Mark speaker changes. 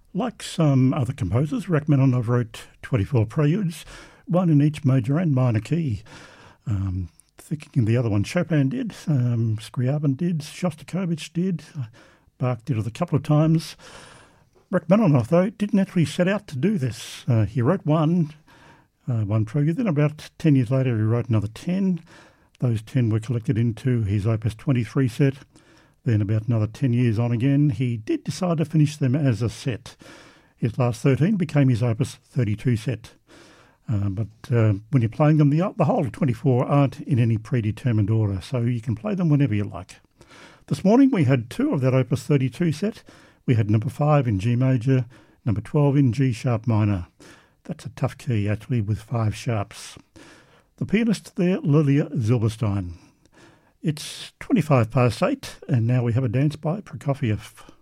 Speaker 1: Like some other composers, Rachmaninoff wrote 24 preludes, one in each major and minor key. Thinking the other one Chopin did, Scriabin did, Shostakovich did, Bach did it a couple of times. Rachmaninoff, though, didn't actually set out to do this. He wrote one prelude, then about 10 years later he wrote another 10. Those 10 were collected into his Opus 23 set. Then about another 10 years on again, he did decide to finish them as a set. His last 13 became his Opus 32 set. But when you're playing them, the whole 24 aren't in any predetermined order, so you can play them whenever you like. This morning we had two of that Opus 32 set. We had number 5 in G major, number 12 in G sharp minor. That's a tough key, actually, with 5 sharps. The pianist there, Lilia Zilberstein. It's 8:25, and now we have a dance by Prokofiev.